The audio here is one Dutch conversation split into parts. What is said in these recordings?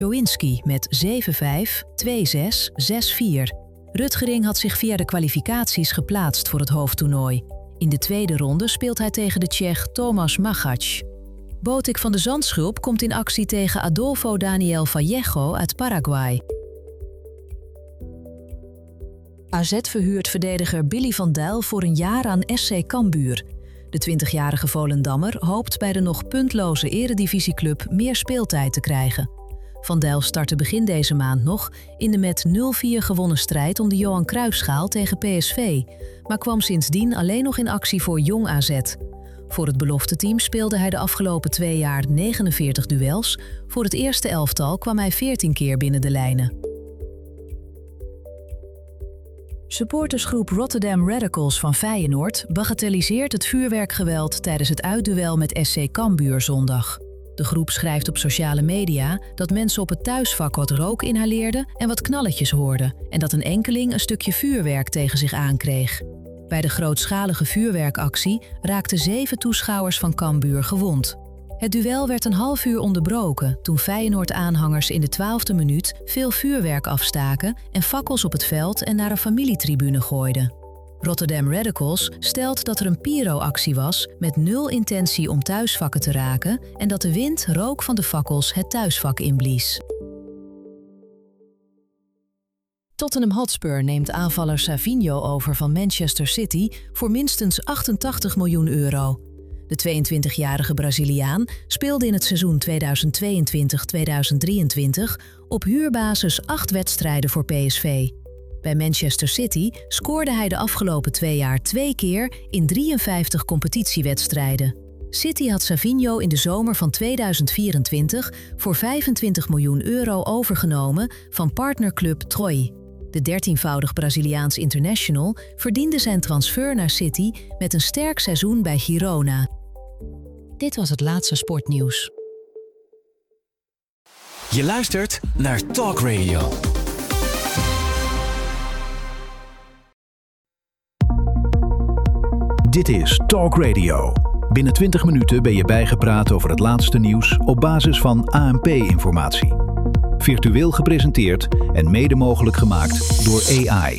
Lewinsky met 7-5, 2-6, 6-4. Rutgering had zich via de kwalificaties geplaatst voor het hoofdtoernooi. In de tweede ronde speelt hij tegen de Tsjech Tomáš Machac. Botik van de Zandschulp komt in actie tegen Adolfo Daniel Vallejo uit Paraguay. AZ verhuurt verdediger Billy van Dijk voor een jaar aan SC Cambuur. De 20-jarige Volendammer hoopt bij de nog puntloze eredivisieclub meer speeltijd te krijgen. Van Dijk startte begin deze maand nog in de met 0-4 gewonnen strijd om de Johan Cruijffschaal tegen PSV, maar kwam sindsdien alleen nog in actie voor Jong AZ. Voor het belofteteam speelde hij de afgelopen 2 jaar 49 duels. Voor het eerste elftal kwam hij 14 keer binnen de lijnen. Supportersgroep Rotterdam Radicals van Feyenoord bagatelliseert het vuurwerkgeweld tijdens het uitduel met SC Cambuur zondag. De groep schrijft op sociale media dat mensen op het thuisvak wat rook inhaleerden en wat knalletjes hoorden en dat een enkeling een stukje vuurwerk tegen zich aankreeg. Bij de grootschalige vuurwerkactie raakten 7 toeschouwers van Cambuur gewond. Het duel werd een half uur onderbroken toen Feyenoord-aanhangers in de 12e minuut veel vuurwerk afstaken en fakkels op het veld en naar een familietribune gooiden. Rotterdam Radicals stelt dat er een pyro-actie was met 0 intentie om thuisvakken te raken en dat de wind rook van de fakkels het thuisvak inblies. Tottenham Hotspur neemt aanvaller Savinho over van Manchester City voor minstens 88 miljoen euro. De 22-jarige Braziliaan speelde in het seizoen 2022-2023 op huurbasis 8 wedstrijden voor PSV. Bij Manchester City scoorde hij de afgelopen 2 jaar 2 keer in 53 competitiewedstrijden. City had Savinho in de zomer van 2024 voor 25 miljoen euro overgenomen van partnerclub Troyes. De 13-voudig Braziliaans international verdiende zijn transfer naar City met een sterk seizoen bij Girona. Dit was het laatste sportnieuws. Je luistert naar Talk Radio. Dit is Talk Radio. Binnen 20 minuten ben je bijgepraat over het laatste nieuws op basis van ANP-informatie. Virtueel gepresenteerd en mede mogelijk gemaakt door AI.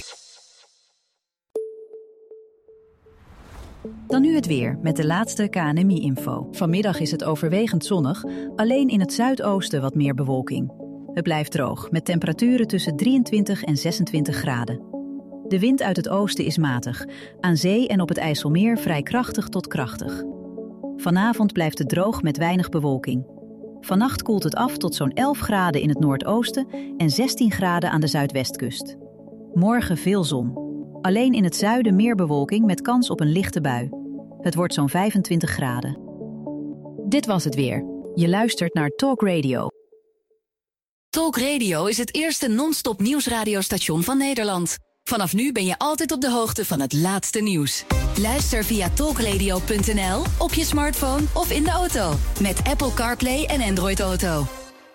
Dan nu het weer met de laatste KNMI-info. Vanmiddag is het overwegend zonnig, alleen in het zuidoosten wat meer bewolking. Het blijft droog, met temperaturen tussen 23 en 26 graden. De wind uit het oosten is matig, aan zee en op het IJsselmeer vrij krachtig tot krachtig. Vanavond blijft het droog met weinig bewolking. Vannacht koelt het af tot zo'n 11 graden in het noordoosten en 16 graden aan de zuidwestkust. Morgen veel zon. Alleen in het zuiden meer bewolking met kans op een lichte bui. Het wordt zo'n 25 graden. Dit was het weer. Je luistert naar Talk Radio. Talk Radio is het eerste non-stop nieuwsradiostation van Nederland. Vanaf nu ben je altijd op de hoogte van het laatste nieuws. Luister via talkradio.nl, op je smartphone of in de auto. Met Apple CarPlay en Android Auto.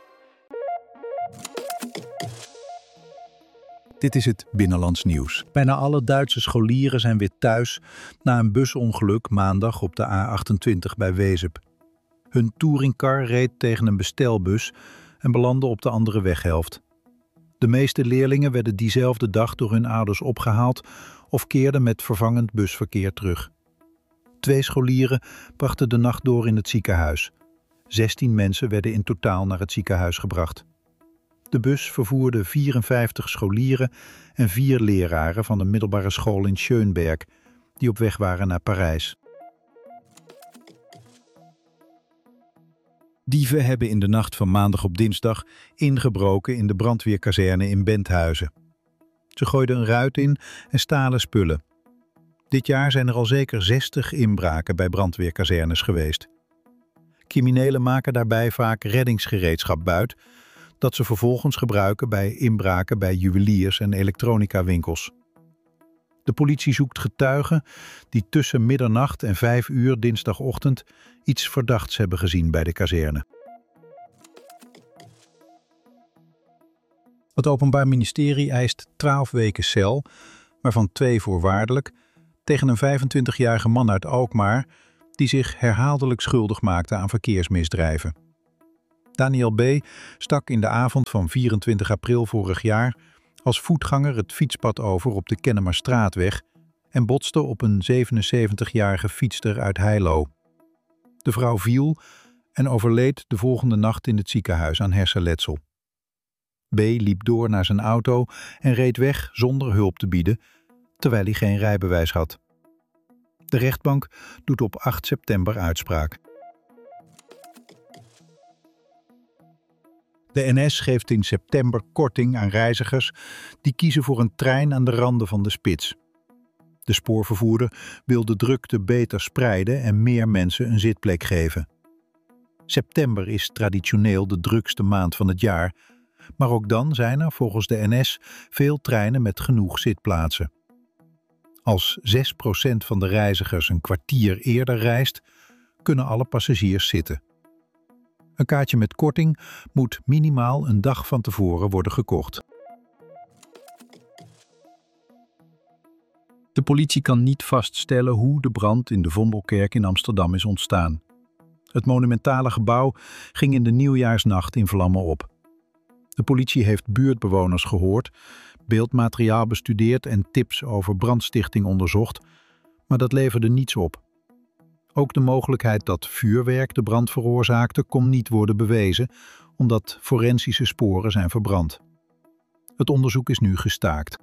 Dit is het Binnenlands Nieuws. Bijna alle Duitse scholieren zijn weer thuis na een busongeluk maandag op de A28 bij Wezep. Hun touringcar reed tegen een bestelbus en belandde op de andere weghelft. De meeste leerlingen werden diezelfde dag door hun ouders opgehaald of keerden met vervangend busverkeer terug. 2 scholieren brachten de nacht door in het ziekenhuis. 16 mensen werden in totaal naar het ziekenhuis gebracht. De bus vervoerde 54 scholieren en 4 leraren van de middelbare school in Schönberg, die op weg waren naar Parijs. Dieven hebben in de nacht van maandag op dinsdag ingebroken in de brandweerkazerne in Benthuizen. Ze gooiden een ruit in en stalen spullen. Dit jaar zijn er al zeker 60 inbraken bij brandweerkazernes geweest. Criminelen maken daarbij vaak reddingsgereedschap buit, dat ze vervolgens gebruiken bij inbraken bij juweliers en elektronicawinkels. De politie zoekt getuigen die tussen middernacht en 5 uur dinsdagochtend iets verdachts hebben gezien bij de kazerne. Het Openbaar Ministerie eist 12 weken cel, waarvan 2 voorwaardelijk, tegen een 25-jarige man uit Alkmaar die zich herhaaldelijk schuldig maakte aan verkeersmisdrijven. Daniel B. stak in de avond van 24 april vorig jaar als voetganger het fietspad over op de Kennemerstraatweg en botste op een 77-jarige fietster uit Heilo. De vrouw viel en overleed de volgende nacht in het ziekenhuis aan hersenletsel. B. liep door naar zijn auto en reed weg zonder hulp te bieden, terwijl hij geen rijbewijs had. De rechtbank doet op 8 september uitspraak. De NS geeft in september korting aan reizigers die kiezen voor een trein aan de randen van de spits. De spoorvervoerder wil de drukte beter spreiden en meer mensen een zitplek geven. September is traditioneel de drukste maand van het jaar, maar ook dan zijn er volgens de NS veel treinen met genoeg zitplaatsen. Als 6% van de reizigers een kwartier eerder reist, kunnen alle passagiers zitten. Een kaartje met korting moet minimaal een dag van tevoren worden gekocht. De politie kan niet vaststellen hoe de brand in de Vondelkerk in Amsterdam is ontstaan. Het monumentale gebouw ging in de nieuwjaarsnacht in vlammen op. De politie heeft buurtbewoners gehoord, beeldmateriaal bestudeerd en tips over brandstichting onderzocht, maar dat leverde niets op. Ook de mogelijkheid dat vuurwerk de brand veroorzaakte kon niet worden bewezen, omdat forensische sporen zijn verbrand. Het onderzoek is nu gestaakt.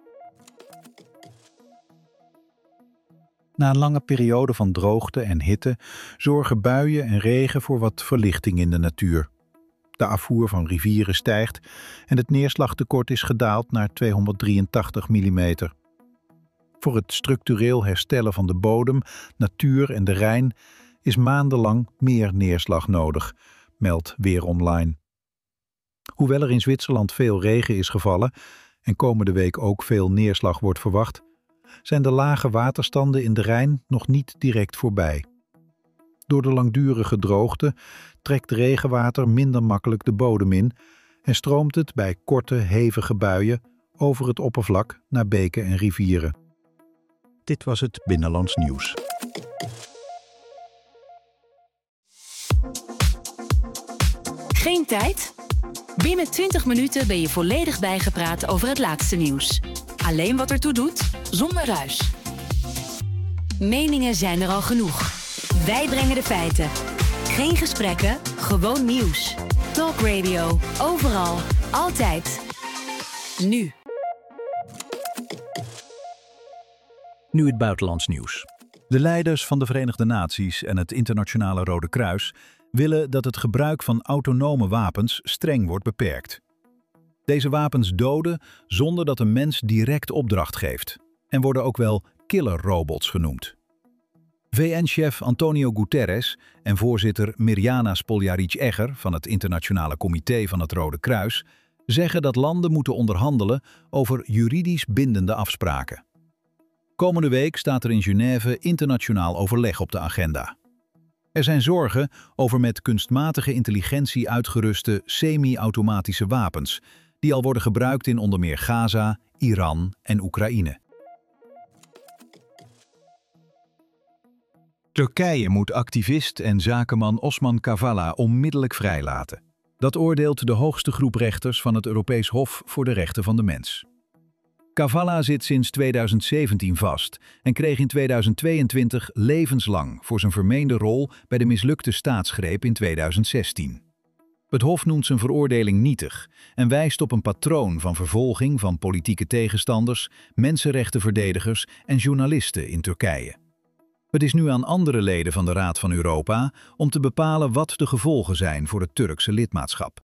Na een lange periode van droogte en hitte zorgen buien en regen voor wat verlichting in de natuur. De afvoer van rivieren stijgt en het neerslagtekort is gedaald naar 283 mm. Voor het structureel herstellen van de bodem, natuur en de Rijn is maandenlang meer neerslag nodig, meldt Weer Online. Hoewel er in Zwitserland veel regen is gevallen en komende week ook veel neerslag wordt verwacht, zijn de lage waterstanden in de Rijn nog niet direct voorbij. Door de langdurige droogte trekt regenwater minder makkelijk de bodem in en stroomt het bij korte, hevige buien over het oppervlak naar beken en rivieren. Dit was het Binnenlands Nieuws. Geen tijd? Binnen 20 minuten ben je volledig bijgepraat over het laatste nieuws. Alleen wat ertoe doet, zonder ruis. Meningen zijn er al genoeg. Wij brengen de feiten. Geen gesprekken, gewoon nieuws. Talk Radio, overal, altijd. Nu. Nu het buitenlands nieuws. De leiders van de Verenigde Naties en het Internationale Rode Kruis willen dat het gebruik van autonome wapens streng wordt beperkt. Deze wapens doden zonder dat een mens direct opdracht geeft en worden ook wel killerrobots genoemd. VN-chef Antonio Guterres en voorzitter Mirjana Spoljaric-Egger van het Internationale Comité van het Rode Kruis zeggen dat landen moeten onderhandelen over juridisch bindende afspraken. Komende week staat er in Genève internationaal overleg op de agenda. Er zijn zorgen over met kunstmatige intelligentie uitgeruste semi-automatische wapens, die al worden gebruikt in onder meer Gaza, Iran en Oekraïne. Turkije moet activist en zakenman Osman Kavala onmiddellijk vrijlaten. Dat oordeelt de hoogste groep rechters van het Europees Hof voor de Rechten van de Mens. Kavala zit sinds 2017 vast en kreeg in 2022 levenslang voor zijn vermeende rol bij de mislukte staatsgreep in 2016. Het Hof noemt zijn veroordeling nietig en wijst op een patroon van vervolging van politieke tegenstanders, mensenrechtenverdedigers en journalisten in Turkije. Het is nu aan andere leden van de Raad van Europa om te bepalen wat de gevolgen zijn voor het Turkse lidmaatschap.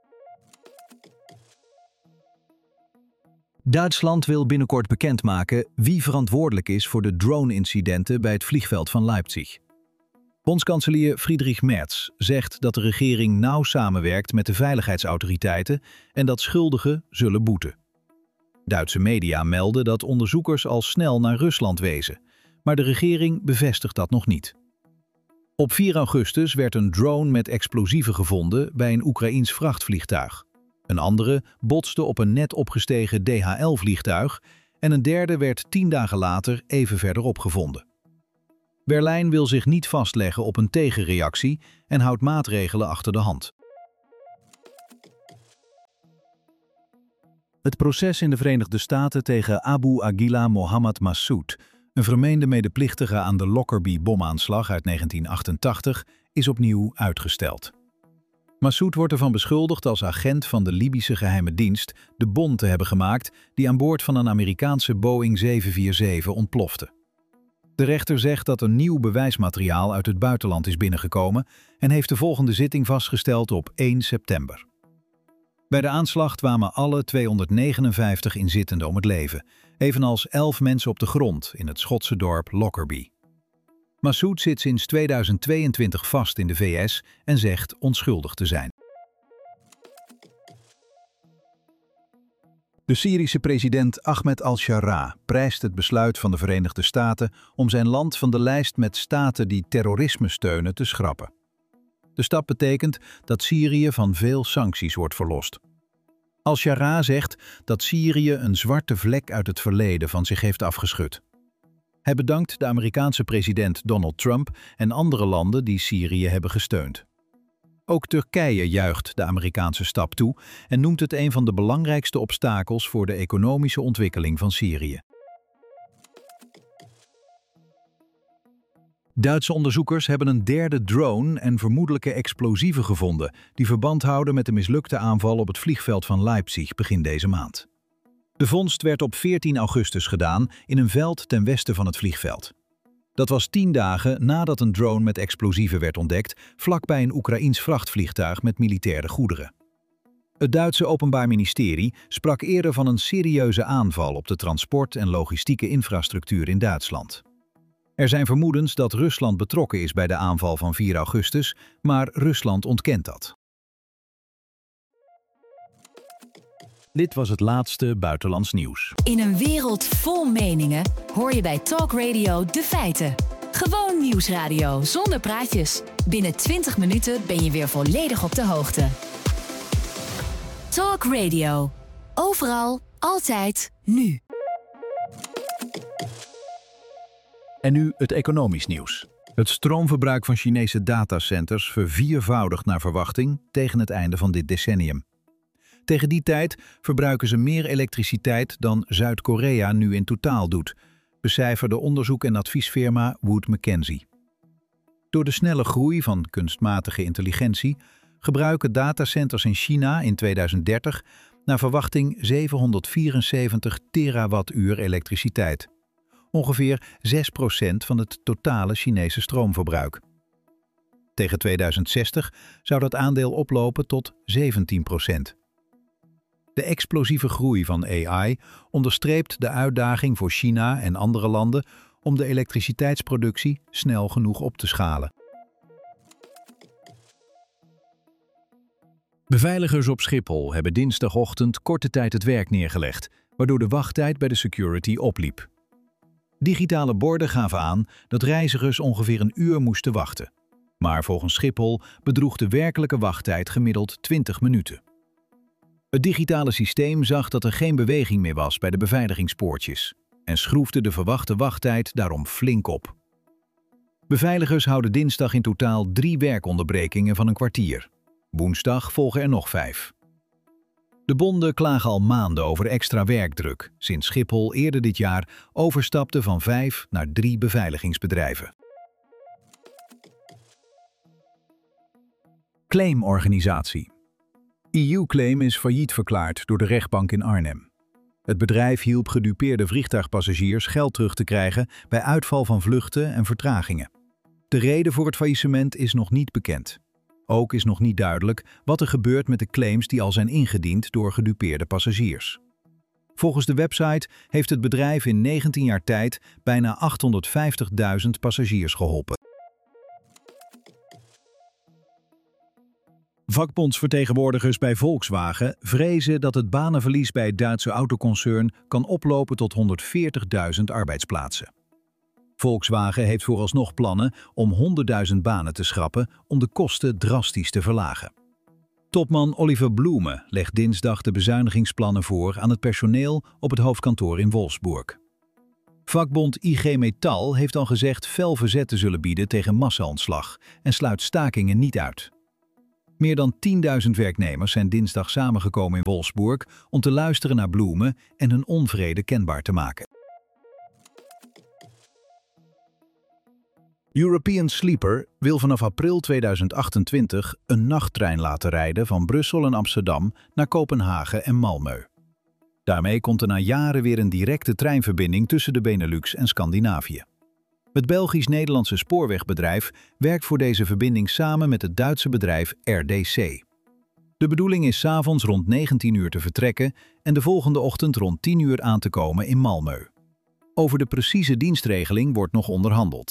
Duitsland wil binnenkort bekendmaken wie verantwoordelijk is voor de drone-incidenten bij het vliegveld van Leipzig. Bondskanselier Friedrich Merz zegt dat de regering nauw samenwerkt met de veiligheidsautoriteiten en dat schuldigen zullen boeten. Duitse media melden dat onderzoekers al snel naar Rusland wezen, maar de regering bevestigt dat nog niet. Op 4 augustus werd een drone met explosieven gevonden bij een Oekraïens vrachtvliegtuig. Een andere botste op een net opgestegen DHL-vliegtuig en een derde werd 10 dagen later even verderop gevonden. Berlijn wil zich niet vastleggen op een tegenreactie en houdt maatregelen achter de hand. Het proces in de Verenigde Staten tegen Abu Aguila Mohammed Massoud, een vermeende medeplichtige aan de Lockerbie-bomaanslag uit 1988, is opnieuw uitgesteld. Massoud wordt ervan beschuldigd als agent van de Libische geheime dienst de bom te hebben gemaakt die aan boord van een Amerikaanse Boeing 747 ontplofte. De rechter zegt dat er nieuw bewijsmateriaal uit het buitenland is binnengekomen en heeft de volgende zitting vastgesteld op 1 september. Bij de aanslag kwamen alle 259 inzittenden om het leven, evenals 11 mensen op de grond in het Schotse dorp Lockerbie. Massoud zit sinds 2022 vast in de VS en zegt onschuldig te zijn. De Syrische president Ahmed al-Sharaa prijst het besluit van de Verenigde Staten om zijn land van de lijst met staten die terrorisme steunen te schrappen. De stap betekent dat Syrië van veel sancties wordt verlost. Al-Sharaa zegt dat Syrië een zwarte vlek uit het verleden van zich heeft afgeschud. Hij bedankt de Amerikaanse president Donald Trump en andere landen die Syrië hebben gesteund. Ook Turkije juicht de Amerikaanse stap toe en noemt het een van de belangrijkste obstakels voor de economische ontwikkeling van Syrië. Duitse onderzoekers hebben een derde drone en vermoedelijke explosieven gevonden die verband houden met de mislukte aanval op het vliegveld van Leipzig begin deze maand. De vondst werd op 14 augustus gedaan in een veld ten westen van het vliegveld. Dat was 10 dagen nadat een drone met explosieven werd ontdekt vlakbij een Oekraïens vrachtvliegtuig met militaire goederen. Het Duitse Openbaar Ministerie sprak eerder van een serieuze aanval op de transport- en logistieke infrastructuur in Duitsland. Er zijn vermoedens dat Rusland betrokken is bij de aanval van 4 augustus, maar Rusland ontkent dat. Dit was het laatste buitenlands nieuws. In een wereld vol meningen hoor je bij Talk Radio de feiten. Gewoon nieuwsradio zonder praatjes. Binnen 20 minuten ben je weer volledig op de hoogte. Talk Radio. Overal, altijd, nu. En nu het economisch nieuws. Het stroomverbruik van Chinese datacenters verviervoudigt naar verwachting tegen het einde van dit decennium. Tegen die tijd verbruiken ze meer elektriciteit dan Zuid-Korea nu in totaal doet, becijferde onderzoek- en adviesfirma Wood Mackenzie. Door de snelle groei van kunstmatige intelligentie gebruiken datacenters in China in 2030 naar verwachting 774 terawattuur elektriciteit. Ongeveer 6% van het totale Chinese stroomverbruik. Tegen 2060 zou dat aandeel oplopen tot 17%. De explosieve groei van AI onderstreept de uitdaging voor China en andere landen om de elektriciteitsproductie snel genoeg op te schalen. Beveiligers op Schiphol hebben dinsdagochtend korte tijd het werk neergelegd, waardoor de wachttijd bij de security opliep. Digitale borden gaven aan dat reizigers ongeveer een uur moesten wachten. Maar volgens Schiphol bedroeg de werkelijke wachttijd gemiddeld 20 minuten. Het digitale systeem zag dat er geen beweging meer was bij de beveiligingspoortjes en schroefde de verwachte wachttijd daarom flink op. Beveiligers houden dinsdag in totaal 3 werkonderbrekingen van een kwartier. Woensdag volgen er nog 5. De bonden klagen al maanden over extra werkdruk, sinds Schiphol eerder dit jaar overstapte van 5 naar 3 beveiligingsbedrijven. Claimorganisatie. EU-Claim is failliet verklaard door de rechtbank in Arnhem. Het bedrijf hielp gedupeerde vliegtuigpassagiers geld terug te krijgen bij uitval van vluchten en vertragingen. De reden voor het faillissement is nog niet bekend. Ook is nog niet duidelijk wat er gebeurt met de claims die al zijn ingediend door gedupeerde passagiers. Volgens de website heeft het bedrijf in 19 jaar tijd bijna 850.000 passagiers geholpen. Vakbondsvertegenwoordigers bij Volkswagen vrezen dat het banenverlies bij het Duitse autoconcern kan oplopen tot 140.000 arbeidsplaatsen. Volkswagen heeft vooralsnog plannen om 100.000 banen te schrappen om de kosten drastisch te verlagen. Topman Oliver Blume legt dinsdag de bezuinigingsplannen voor aan het personeel op het hoofdkantoor in Wolfsburg. Vakbond IG Metall heeft al gezegd fel verzet te zullen bieden tegen massa-ontslag en sluit stakingen niet uit. Meer dan 10.000 werknemers zijn dinsdag samengekomen in Wolfsburg om te luisteren naar Blume en hun onvrede kenbaar te maken. European Sleeper wil vanaf april 2028 een nachttrein laten rijden van Brussel en Amsterdam naar Kopenhagen en Malmö. Daarmee komt er na jaren weer een directe treinverbinding tussen de Benelux en Scandinavië. Het Belgisch-Nederlandse spoorwegbedrijf werkt voor deze verbinding samen met het Duitse bedrijf RDC. De bedoeling is 's avonds rond 19 uur te vertrekken en de volgende ochtend rond 10 uur aan te komen in Malmö. Over de precieze dienstregeling wordt nog onderhandeld.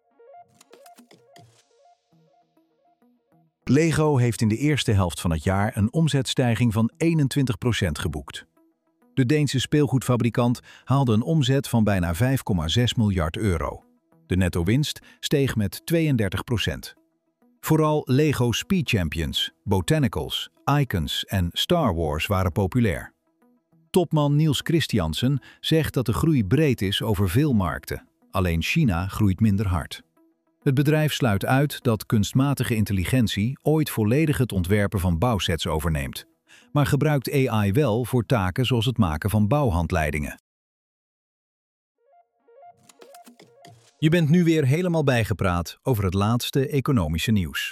Lego heeft in de eerste helft van het jaar een omzetstijging van 21% geboekt. De Deense speelgoedfabrikant haalde een omzet van bijna 5,6 miljard euro. De netto-winst steeg met 32%. Vooral Lego Speed Champions, Botanicals, Icons en Star Wars waren populair. Topman Niels Christiansen zegt dat de groei breed is over veel markten. Alleen China groeit minder hard. Het bedrijf sluit uit dat kunstmatige intelligentie ooit volledig het ontwerpen van bouwsets overneemt, maar gebruikt AI wel voor taken zoals het maken van bouwhandleidingen. Je bent nu weer helemaal bijgepraat over het laatste economische nieuws.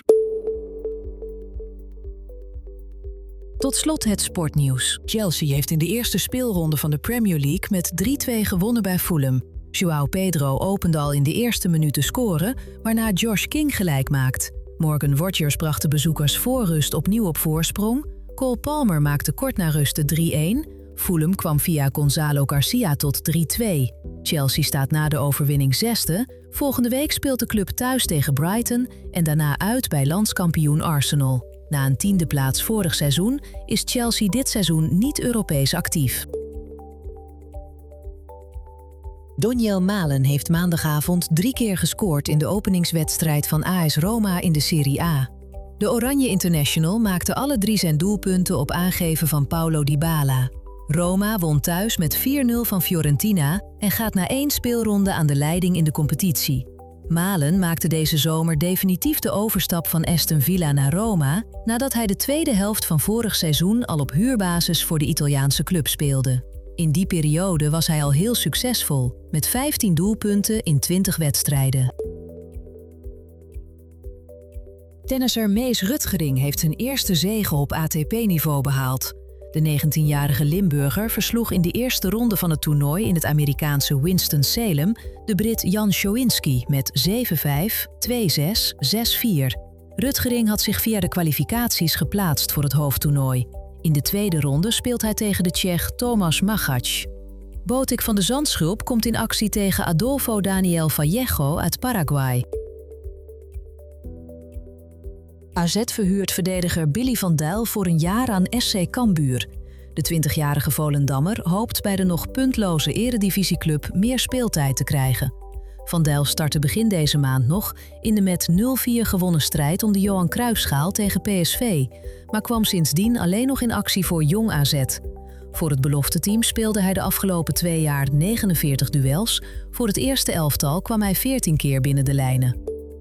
Tot slot het sportnieuws. Chelsea heeft in de eerste speelronde van de Premier League met 3-2 gewonnen bij Fulham. João Pedro opende al in de eerste minuut te scoren, waarna Josh King gelijk maakt. Morgan Rogers bracht de bezoekers voor rust opnieuw op voorsprong. Cole Palmer maakte kort na rust de 3-1. Fulham kwam via Gonzalo Garcia tot 3-2. Chelsea staat na de overwinning 6e. Volgende week speelt de club thuis tegen Brighton en daarna uit bij landskampioen Arsenal. Na een 10e plaats vorig seizoen is Chelsea dit seizoen niet Europees actief. Doniel Malen heeft maandagavond 3 keer gescoord in de openingswedstrijd van AS Roma in de Serie A. De Oranje International maakte alle 3 zijn doelpunten op aangeven van Paulo Dybala. Roma won thuis met 4-0 van Fiorentina en gaat na 1 speelronde aan de leiding in de competitie. Malen maakte deze zomer definitief de overstap van Aston Villa naar Roma, nadat hij de tweede helft van vorig seizoen al op huurbasis voor de Italiaanse club speelde. In die periode was hij al heel succesvol, met 15 doelpunten in 20 wedstrijden. Tennisser Mees Rutgering heeft zijn eerste zege op ATP-niveau behaald. De 19-jarige Limburger versloeg in de eerste ronde van het toernooi in het Amerikaanse Winston-Salem de Brit Jan Schowinski met 7-5, 2-6, 6-4. Rutgering had zich via de kwalificaties geplaatst voor het hoofdtoernooi. In de tweede ronde speelt hij tegen de Tsjech Tomáš Machac. Botik van de Zandschulp komt in actie tegen Adolfo Daniel Vallejo uit Paraguay. AZ verhuurt verdediger Billy van Dijk voor een jaar aan SC Cambuur. De 20-jarige Volendammer hoopt bij de nog puntloze eredivisieclub meer speeltijd te krijgen. Van Dijk startte begin deze maand nog in de met 0-4 gewonnen strijd om de Johan Cruijffschaal tegen PSV, maar kwam sindsdien alleen nog in actie voor Jong AZ. Voor het belofteteam speelde hij de afgelopen 2 jaar 49 duels. Voor het eerste elftal kwam hij 14 keer binnen de lijnen.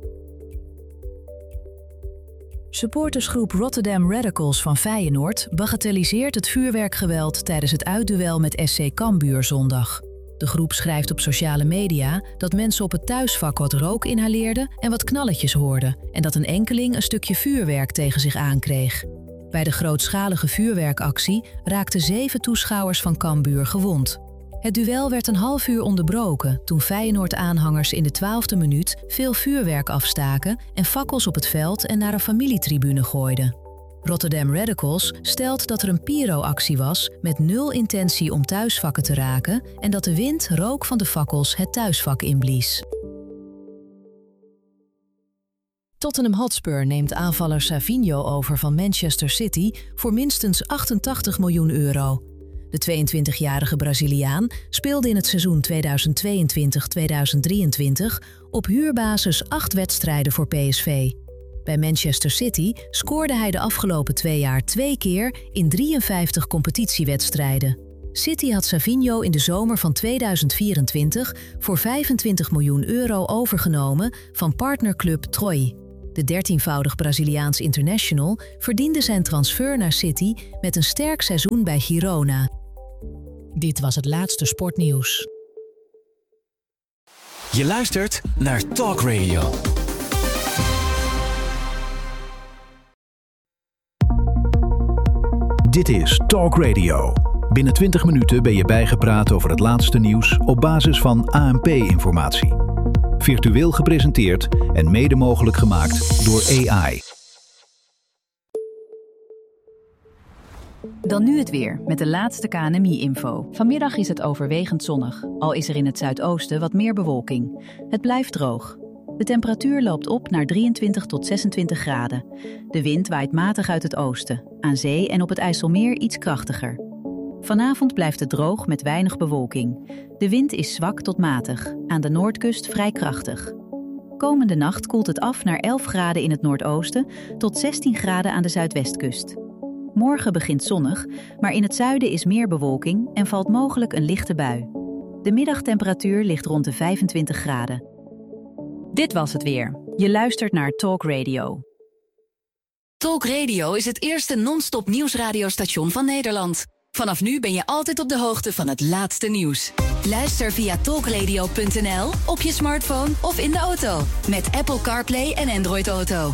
Supportersgroep Rotterdam Radicals van Feyenoord bagatelliseert het vuurwerkgeweld tijdens het uitduel met SC Cambuur zondag. De groep schrijft op sociale media dat mensen op het thuisvak wat rook inhaleerden en wat knalletjes hoorden en dat een enkeling een stukje vuurwerk tegen zich aankreeg. Bij de grootschalige vuurwerkactie raakten 7 toeschouwers van Cambuur gewond. Het duel werd een half uur onderbroken toen Feyenoord-aanhangers in de 12e minuut veel vuurwerk afstaken en fakkels op het veld en naar een familietribune gooiden. Rotterdam Radicals stelt dat er een pyro-actie was met 0 intentie om thuisvakken te raken en dat de wind rook van de fakkels het thuisvak inblies. Tottenham Hotspur neemt aanvaller Savinho over van Manchester City voor minstens 88 miljoen euro. De 22-jarige Braziliaan speelde in het seizoen 2022-2023 op huurbasis 8 wedstrijden voor PSV. Bij Manchester City scoorde hij de afgelopen 2 jaar 2 keer in 53 competitiewedstrijden. City had Savinho in de zomer van 2024 voor 25 miljoen euro overgenomen van partnerclub Troyes. De 13-voudig Braziliaans international verdiende zijn transfer naar City met een sterk seizoen bij Girona. Dit was het laatste sportnieuws. Je luistert naar Talk Radio. Dit is Talk Radio. Binnen 20 minuten ben je bijgepraat over het laatste nieuws op basis van ANP-informatie. Virtueel gepresenteerd en mede mogelijk gemaakt door AI. Dan nu het weer, met de laatste KNMI-info. Vanmiddag is het overwegend zonnig, al is er in het zuidoosten wat meer bewolking. Het blijft droog. De temperatuur loopt op naar 23 tot 26 graden. De wind waait matig uit het oosten, aan zee en op het IJsselmeer iets krachtiger. Vanavond blijft het droog met weinig bewolking. De wind is zwak tot matig, aan de noordkust vrij krachtig. Komende nacht koelt het af naar 11 graden in het noordoosten tot 16 graden aan de zuidwestkust. Morgen begint zonnig, maar in het zuiden is meer bewolking en valt mogelijk een lichte bui. De middagtemperatuur ligt rond de 25 graden. Dit was het weer. Je luistert naar Talk Radio. Talk Radio is het eerste non-stop nieuwsradiostation van Nederland. Vanaf nu ben je altijd op de hoogte van het laatste nieuws. Luister via talkradio.nl, op je smartphone of in de auto. Met Apple CarPlay en Android Auto.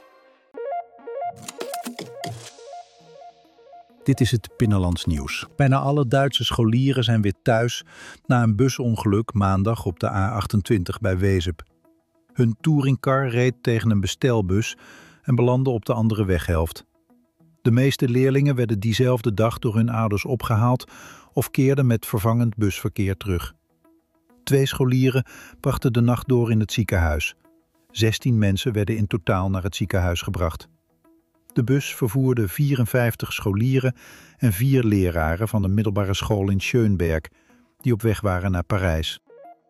Dit is het Binnenlands nieuws. Bijna alle Duitse scholieren zijn weer thuis na een busongeluk maandag op de A28 bij Wezep. Hun touringcar reed tegen een bestelbus en belandde op de andere weghelft. De meeste leerlingen werden diezelfde dag door hun ouders opgehaald of keerden met vervangend busverkeer terug. 2 scholieren brachten de nacht door in het ziekenhuis. 16 mensen werden in totaal naar het ziekenhuis gebracht. De bus vervoerde 54 scholieren en 4 leraren van de middelbare school in Schönberg, die op weg waren naar Parijs.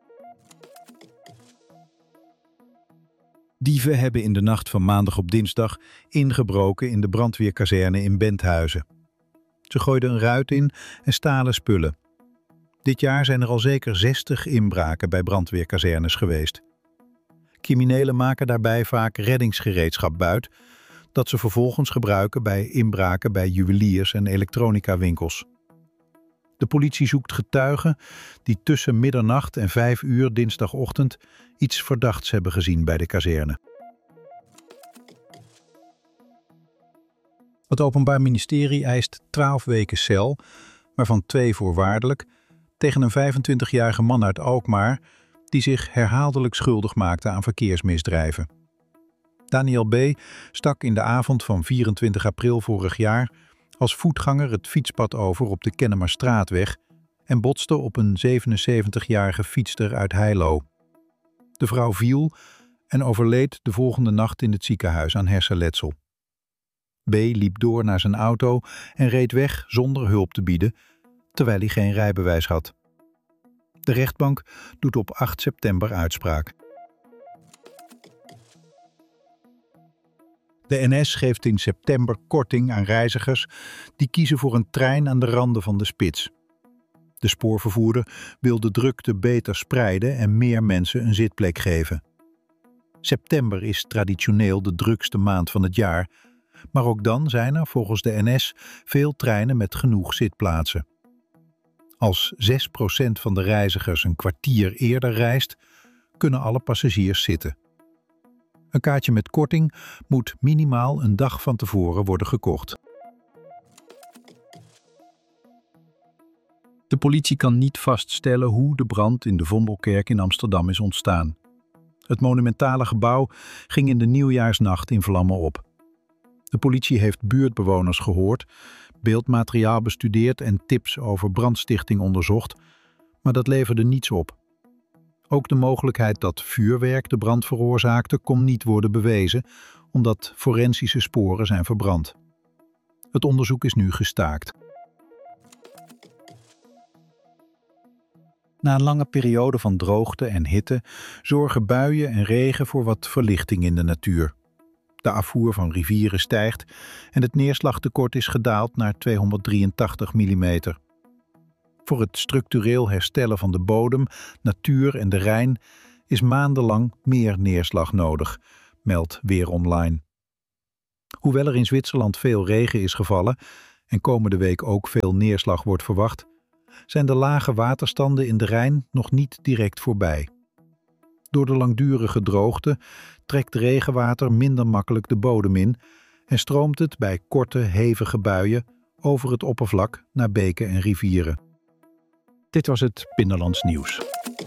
Dieven hebben in de nacht van maandag op dinsdag ingebroken in de brandweerkazerne in Benthuizen. Ze gooiden een ruit in en stalen spullen. Dit jaar zijn er al zeker 60 inbraken bij brandweerkazernes geweest. Criminelen maken daarbij vaak reddingsgereedschap buit, dat ze vervolgens gebruiken bij inbraken bij juweliers en elektronicawinkels. De politie zoekt getuigen die tussen middernacht en 5 uur dinsdagochtend iets verdachts hebben gezien bij de kazerne. Het Openbaar Ministerie eist 12 weken cel, waarvan 2 voorwaardelijk, tegen een 25-jarige man uit Alkmaar die zich herhaaldelijk schuldig maakte aan verkeersmisdrijven. Daniel B. stak in de avond van 24 april vorig jaar als voetganger het fietspad over op de Kennemerstraatweg en botste op een 77-jarige fietster uit Heilo. De vrouw viel en overleed de volgende nacht in het ziekenhuis aan hersenletsel. B. liep door naar zijn auto en reed weg zonder hulp te bieden, terwijl hij geen rijbewijs had. De rechtbank doet op 8 september uitspraak. De NS geeft in september korting aan reizigers die kiezen voor een trein aan de randen van de spits. De spoorvervoerder wil de drukte beter spreiden en meer mensen een zitplek geven. September is traditioneel de drukste maand van het jaar, maar ook dan zijn er volgens de NS veel treinen met genoeg zitplaatsen. Als 6% van de reizigers een kwartier eerder reist, kunnen alle passagiers zitten. Een kaartje met korting moet minimaal een dag van tevoren worden gekocht. De politie kan niet vaststellen hoe de brand in de Vondelkerk in Amsterdam is ontstaan. Het monumentale gebouw ging in de nieuwjaarsnacht in vlammen op. De politie heeft buurtbewoners gehoord, beeldmateriaal bestudeerd en tips over brandstichting onderzocht, maar dat leverde niets op. Ook de mogelijkheid dat vuurwerk de brand veroorzaakte kon niet worden bewezen, omdat forensische sporen zijn verbrand. Het onderzoek is nu gestaakt. Na een lange periode van droogte en hitte zorgen buien en regen voor wat verlichting in de natuur. De afvoer van rivieren stijgt en het neerslagtekort is gedaald naar 283 mm. Voor het structureel herstellen van de bodem, natuur en de Rijn is maandenlang meer neerslag nodig, meldt Weer Online. Hoewel er in Zwitserland veel regen is gevallen en komende week ook veel neerslag wordt verwacht, zijn de lage waterstanden in de Rijn nog niet direct voorbij. Door de langdurige droogte trekt regenwater minder makkelijk de bodem in en stroomt het bij korte, hevige buien over het oppervlak naar beken en rivieren. Dit was het Binnenlands Nieuws.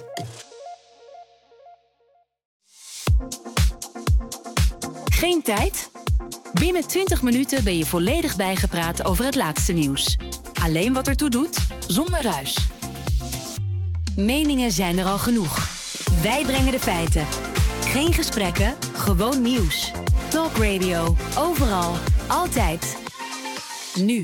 Geen tijd? Binnen 20 minuten ben je volledig bijgepraat over het laatste nieuws. Alleen wat ertoe doet, zonder ruis. Meningen zijn er al genoeg. Wij brengen de feiten. Geen gesprekken, gewoon nieuws. Talk Radio, overal, altijd. Nu.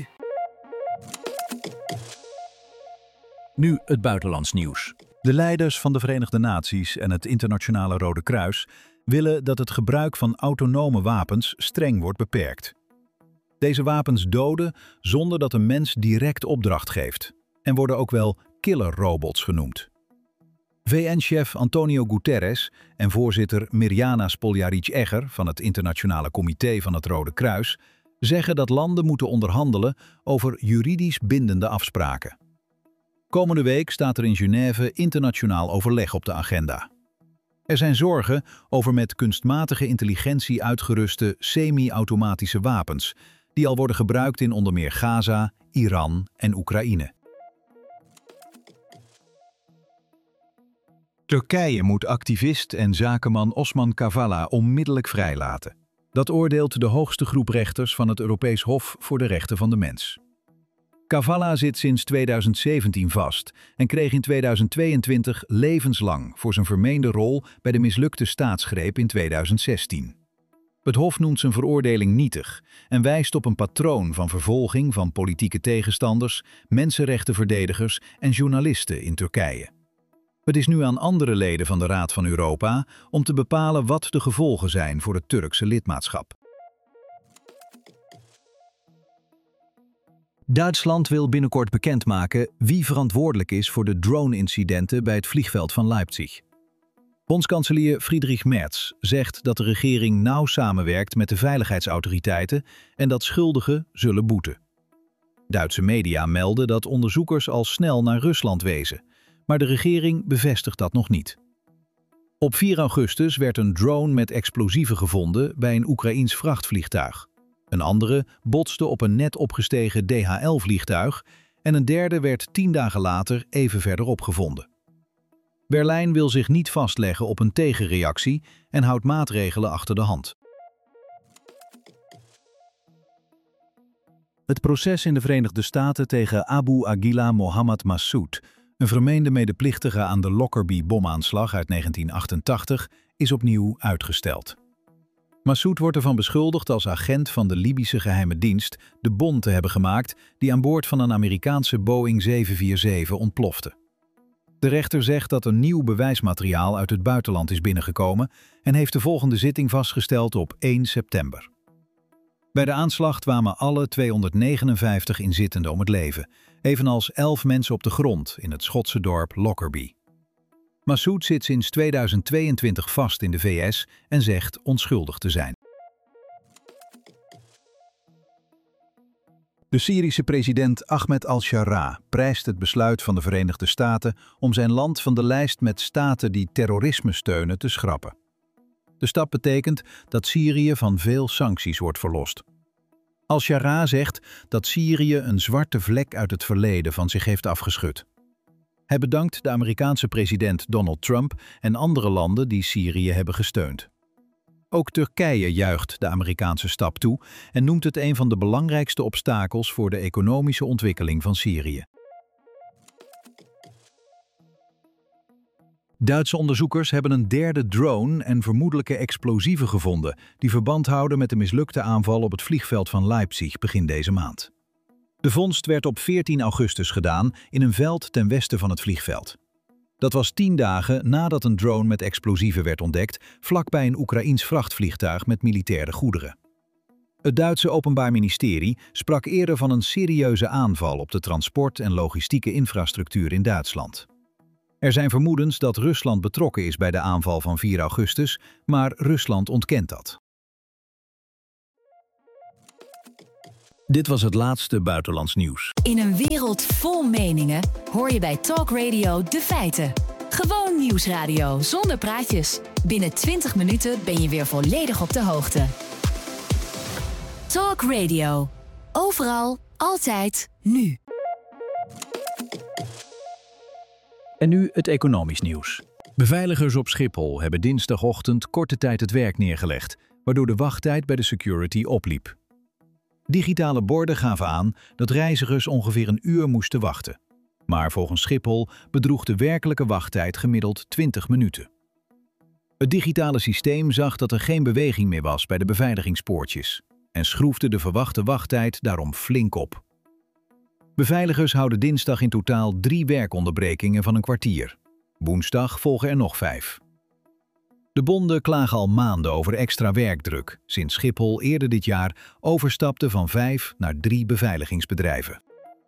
Nu het buitenlands nieuws. De leiders van de Verenigde Naties en het Internationale Rode Kruis willen dat het gebruik van autonome wapens streng wordt beperkt. Deze wapens doden zonder dat een mens direct opdracht geeft en worden ook wel killerrobots genoemd. VN-chef Antonio Guterres en voorzitter Mirjana Spoljaric-Egger van het Internationale Comité van het Rode Kruis zeggen dat landen moeten onderhandelen over juridisch bindende afspraken. Komende week staat er in Genève internationaal overleg op de agenda. Er zijn zorgen over met kunstmatige intelligentie uitgeruste semi-automatische wapens, die al worden gebruikt in onder meer Gaza, Iran en Oekraïne. Turkije moet activist en zakenman Osman Kavala onmiddellijk vrijlaten. Dat oordeelt de hoogste groep rechters van het Europees Hof voor de Rechten van de Mens. Kavala zit sinds 2017 vast en kreeg in 2022 levenslang voor zijn vermeende rol bij de mislukte staatsgreep in 2016. Het Hof noemt zijn veroordeling nietig en wijst op een patroon van vervolging van politieke tegenstanders, mensenrechtenverdedigers en journalisten in Turkije. Het is nu aan andere leden van de Raad van Europa om te bepalen wat de gevolgen zijn voor het Turkse lidmaatschap. Duitsland wil binnenkort bekendmaken wie verantwoordelijk is voor de drone-incidenten bij het vliegveld van Leipzig. Bondskanselier Friedrich Merz zegt dat de regering nauw samenwerkt met de veiligheidsautoriteiten en dat schuldigen zullen boeten. Duitse media melden dat onderzoekers al snel naar Rusland wezen, maar de regering bevestigt dat nog niet. Op 4 augustus werd een drone met explosieven gevonden bij een Oekraïens vrachtvliegtuig. Een andere botste op een net opgestegen DHL-vliegtuig en een derde werd 10 dagen later even verderop gevonden. Berlijn wil zich niet vastleggen op een tegenreactie en houdt maatregelen achter de hand. Het proces in de Verenigde Staten tegen Abu Aguila Mohammed Massoud, een vermeende medeplichtige aan de Lockerbie-bomaanslag uit 1988, is opnieuw uitgesteld. Massoud wordt ervan beschuldigd als agent van de Libische geheime dienst de bom te hebben gemaakt die aan boord van een Amerikaanse Boeing 747 ontplofte. De rechter zegt dat er nieuw bewijsmateriaal uit het buitenland is binnengekomen en heeft de volgende zitting vastgesteld op 1 september. Bij de aanslag kwamen alle 259 inzittenden om het leven, evenals 11 mensen op de grond in het Schotse dorp Lockerbie. Massoud zit sinds 2022 vast in de VS en zegt onschuldig te zijn. De Syrische president Ahmed al-Sharaa prijst het besluit van de Verenigde Staten om zijn land van de lijst met staten die terrorisme steunen te schrappen. De stap betekent dat Syrië van veel sancties wordt verlost. Al-Sharaa zegt dat Syrië een zwarte vlek uit het verleden van zich heeft afgeschud. Hij bedankt de Amerikaanse president Donald Trump en andere landen die Syrië hebben gesteund. Ook Turkije juicht de Amerikaanse stap toe en noemt het een van de belangrijkste obstakels voor de economische ontwikkeling van Syrië. Duitse onderzoekers hebben een derde drone en vermoedelijke explosieven gevonden die verband houden met de mislukte aanval op het vliegveld van Leipzig begin deze maand. De vondst werd op 14 augustus gedaan in een veld ten westen van het vliegveld. Dat was 10 dagen nadat een drone met explosieven werd ontdekt vlakbij een Oekraïens vrachtvliegtuig met militaire goederen. Het Duitse Openbaar Ministerie sprak eerder van een serieuze aanval op de transport- en logistieke infrastructuur in Duitsland. Er zijn vermoedens dat Rusland betrokken is bij de aanval van 4 augustus, maar Rusland ontkent dat. Dit was het laatste buitenlands nieuws. In een wereld vol meningen hoor je bij Talk Radio de feiten. Gewoon nieuwsradio zonder praatjes. Binnen 20 minuten ben je weer volledig op de hoogte. Talk Radio. Overal, altijd, nu. En nu het economisch nieuws. Beveiligers op Schiphol hebben dinsdagochtend korte tijd het werk neergelegd, waardoor de wachttijd bij de security opliep. Digitale borden gaven aan dat reizigers ongeveer een uur moesten wachten. Maar volgens Schiphol bedroeg de werkelijke wachttijd gemiddeld 20 minuten. Het digitale systeem zag dat er geen beweging meer was bij de beveiligingspoortjes en schroefde de verwachte wachttijd daarom flink op. Beveiligers houden dinsdag in totaal 3 werkonderbrekingen van een kwartier. Woensdag volgen er nog 5. De bonden klagen al maanden over extra werkdruk, sinds Schiphol eerder dit jaar overstapte van 5 naar 3 beveiligingsbedrijven.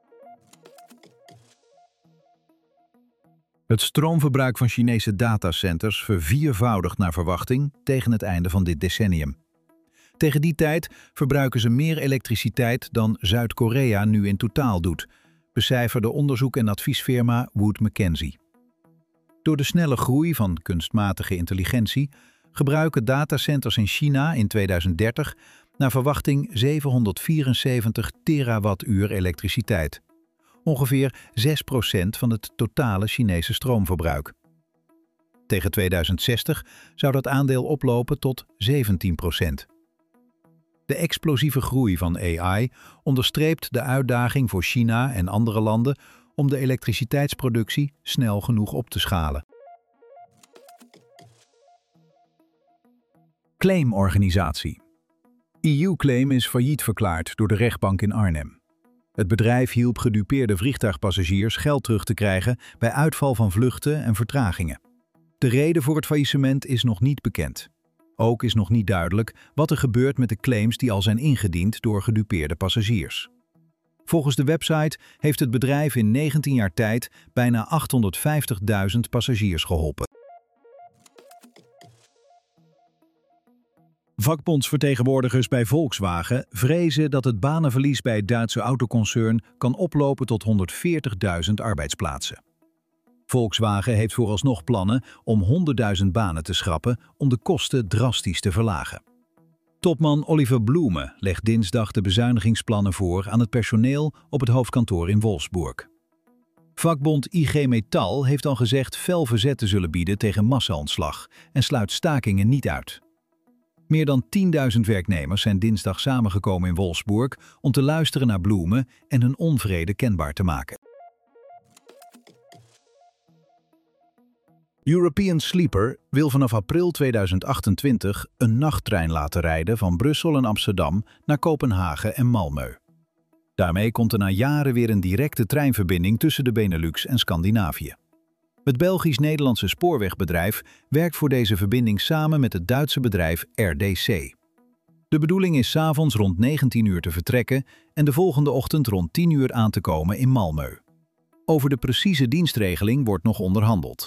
Het stroomverbruik van Chinese datacenters verviervoudigt naar verwachting tegen het einde van dit decennium. Tegen die tijd verbruiken ze meer elektriciteit dan Zuid-Korea nu in totaal doet, becijferde onderzoek- en adviesfirma Wood Mackenzie. Door de snelle groei van kunstmatige intelligentie gebruiken datacenters in China in 2030 naar verwachting 774 terawattuur elektriciteit. Ongeveer 6% van het totale Chinese stroomverbruik. Tegen 2060 zou dat aandeel oplopen tot 17%. De explosieve groei van AI onderstreept de uitdaging voor China en andere landen om de elektriciteitsproductie snel genoeg op te schalen. Claimorganisatie. EU-Claim is failliet verklaard door de rechtbank in Arnhem. Het bedrijf hielp gedupeerde vliegtuigpassagiers geld terug te krijgen bij uitval van vluchten en vertragingen. De reden voor het faillissement is nog niet bekend. Ook is nog niet duidelijk wat er gebeurt met de claims die al zijn ingediend door gedupeerde passagiers. Volgens de website heeft het bedrijf in 19 jaar tijd bijna 850.000 passagiers geholpen. Vakbondsvertegenwoordigers bij Volkswagen vrezen dat het banenverlies bij het Duitse autoconcern kan oplopen tot 140.000 arbeidsplaatsen. Volkswagen heeft vooralsnog plannen om 100.000 banen te schrappen om de kosten drastisch te verlagen. Topman Oliver Blume legt dinsdag de bezuinigingsplannen voor aan het personeel op het hoofdkantoor in Wolfsburg. Vakbond IG Metall heeft al gezegd fel verzet te zullen bieden tegen massa-ontslag en sluit stakingen niet uit. Meer dan 10.000 werknemers zijn dinsdag samengekomen in Wolfsburg om te luisteren naar Blume en hun onvrede kenbaar te maken. European Sleeper wil vanaf april 2028 een nachttrein laten rijden van Brussel en Amsterdam naar Kopenhagen en Malmö. Daarmee komt er na jaren weer een directe treinverbinding tussen de Benelux en Scandinavië. Het Belgisch-Nederlandse spoorwegbedrijf werkt voor deze verbinding samen met het Duitse bedrijf RDC. De bedoeling is 's avonds rond 19 uur te vertrekken en de volgende ochtend rond 10 uur aan te komen in Malmö. Over de precieze dienstregeling wordt nog onderhandeld.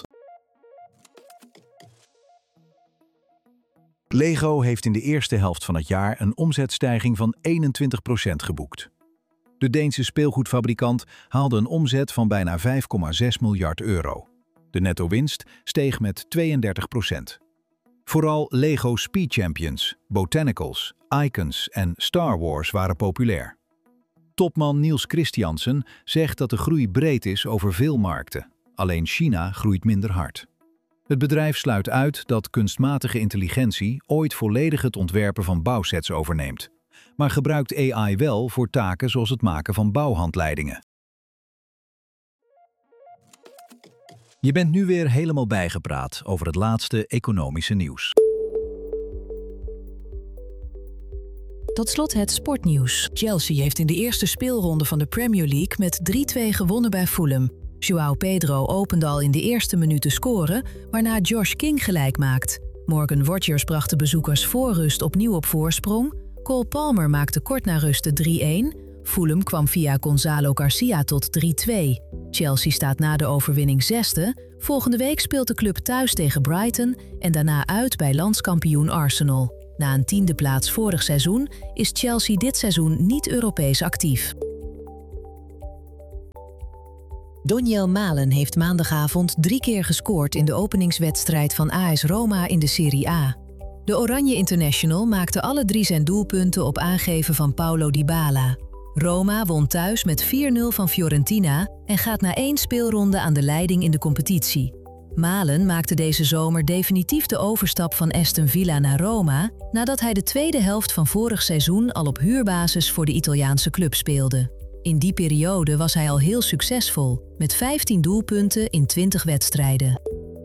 Lego heeft in de eerste helft van het jaar een omzetstijging van 21% geboekt. De Deense speelgoedfabrikant haalde een omzet van bijna 5,6 miljard euro. De netto-winst steeg met 32%. Vooral Lego Speed Champions, Botanicals, Icons en Star Wars waren populair. Topman Niels Christiansen zegt dat de groei breed is over veel markten. Alleen China groeit minder hard. Het bedrijf sluit uit dat kunstmatige intelligentie ooit volledig het ontwerpen van bouwsets overneemt, maar gebruikt AI wel voor taken zoals het maken van bouwhandleidingen. Je bent nu weer helemaal bijgepraat over het laatste economische nieuws. Tot slot het sportnieuws. Chelsea heeft in de eerste speelronde van de Premier League met 3-2 gewonnen bij Fulham. João Pedro opende al in de eerste minuut te scoren, waarna Josh King gelijk maakt. Morgan Rogers bracht de bezoekers voor rust opnieuw op voorsprong. Cole Palmer maakte kort na rust de 3-1. Fulham kwam via Gonzalo Garcia tot 3-2. Chelsea staat na de overwinning 6e. Volgende week speelt de club thuis tegen Brighton en daarna uit bij landskampioen Arsenal. Na een 10e plaats vorig seizoen is Chelsea dit seizoen niet Europees actief. Doniel Malen heeft maandagavond 3 keer gescoord in de openingswedstrijd van AS Roma in de Serie A. De Oranje International maakte alle 3 zijn doelpunten op aangeven van Paulo Dybala. Roma won thuis met 4-0 van Fiorentina en gaat na 1 speelronde aan de leiding in de competitie. Malen maakte deze zomer definitief de overstap van Aston Villa naar Roma, nadat hij de tweede helft van vorig seizoen al op huurbasis voor de Italiaanse club speelde. In die periode was hij al heel succesvol, met 15 doelpunten in 20 wedstrijden.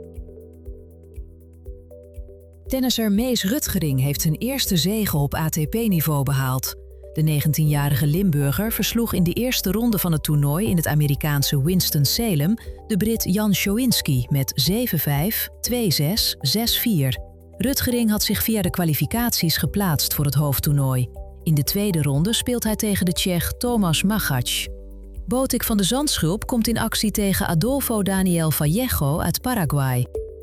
Tennisser Mees Rutgering heeft zijn eerste zege op ATP-niveau behaald. De 19-jarige Limburger versloeg in de eerste ronde van het toernooi in het Amerikaanse Winston-Salem de Brit Jan Schowinski met 7-5, 2-6, 6-4. Rutgering had zich via de kwalificaties geplaatst voor het hoofdtoernooi. In de tweede ronde speelt hij tegen de Tsjech Tomáš Machac. Botik van de Zandschulp komt in actie tegen Adolfo Daniel Vallejo uit Paraguay.